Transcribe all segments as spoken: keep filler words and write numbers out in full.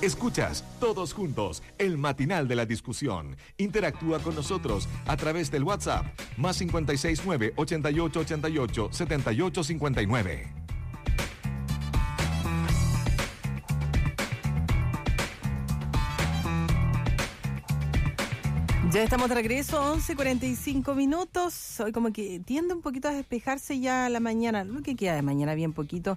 Escuchas Todos Juntos, el matinal de la discusión. Interactúa con nosotros a través del WhatsApp, más cinco seis nueve, ocho ocho ocho ocho, siete ocho cinco nueve. Ya estamos de regreso, once cuarenta y cinco minutos. Hoy como que tiende un poquito a despejarse ya la mañana, lo que queda de mañana bien poquito.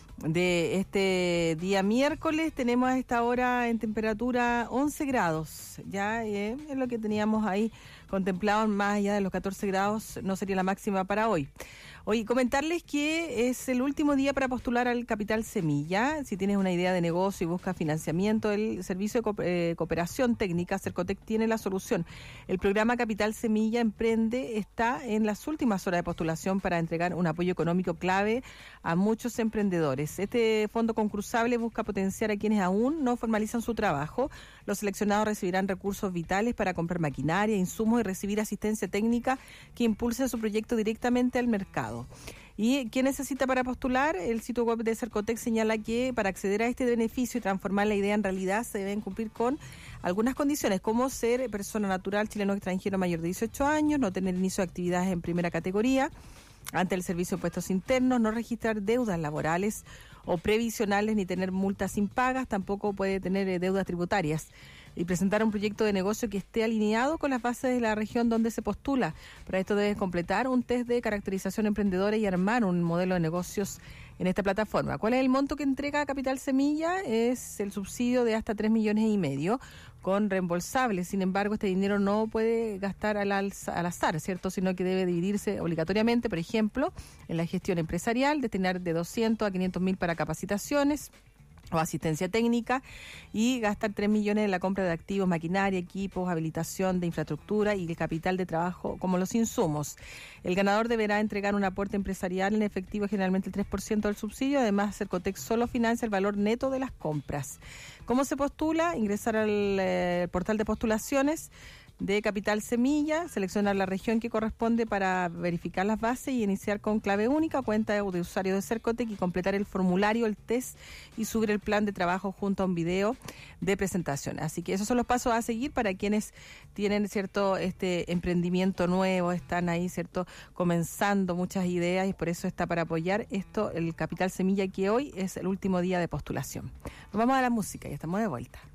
De este día miércoles tenemos a esta hora en temperatura once grados, ya eh, es lo que teníamos ahí contemplado, más allá de los catorce grados no sería la máxima para hoy. Hoy comentarles que es el último día para postular al Capital Semilla. Si tienes una idea de negocio y buscas financiamiento, el Servicio de Co- eh, Cooperación Técnica, Cercotec, tiene la solución. El programa Capital Semilla Emprende está en las últimas horas de postulación para entregar un apoyo económico clave a muchos emprendedores. Este fondo concursable busca potenciar a quienes aún no formalizan su trabajo. Los seleccionados recibirán recursos vitales para comprar maquinaria, insumos y recibir asistencia técnica que impulse su proyecto directamente al mercado. ¿Y qué necesita para postular? El sitio web de Cercotec señala que para acceder a este beneficio y transformar la idea en realidad se deben cumplir con algunas condiciones, como ser persona natural chileno extranjero mayor de dieciocho años, no tener inicio de actividades en primera categoría ante el Servicio de Impuestos Internos, no registrar deudas laborales o previsionales ni tener multas impagas, tampoco puede tener eh, deudas tributarias, y presentar un proyecto de negocio que esté alineado con las bases de la región donde se postula. Para esto debes completar un test de caracterización emprendedora y armar un modelo de negocios en esta plataforma. ¿Cuál es el monto que entrega Capital Semilla? Es el subsidio de hasta tres millones y medio con reembolsables. Sin embargo, este dinero no puede gastar al, alza, al azar, ¿cierto? Sino que debe dividirse obligatoriamente, por ejemplo, en la gestión empresarial, destinar de doscientos a quinientos mil para capacitaciones o asistencia técnica, y gastar tres millones en la compra de activos, maquinaria, equipos, habilitación de infraestructura y el capital de trabajo como los insumos. El ganador deberá entregar un aporte empresarial en efectivo, generalmente el tres por ciento del subsidio. Además, Cercotec solo financia el valor neto de las compras. ¿Cómo se postula? Ingresar al eh, portal de postulaciones de Capital Semilla, seleccionar la región que corresponde para verificar las bases y iniciar con clave única, cuenta de usuario de Cercotec, y completar el formulario, el test y subir el plan de trabajo junto a un video de presentación. Así que esos son los pasos a seguir para quienes tienen, cierto, este emprendimiento nuevo, están ahí, cierto, comenzando muchas ideas, y por eso está para apoyar esto el Capital Semilla, que hoy es el último día de postulación. Nos vamos a la música y estamos de vuelta.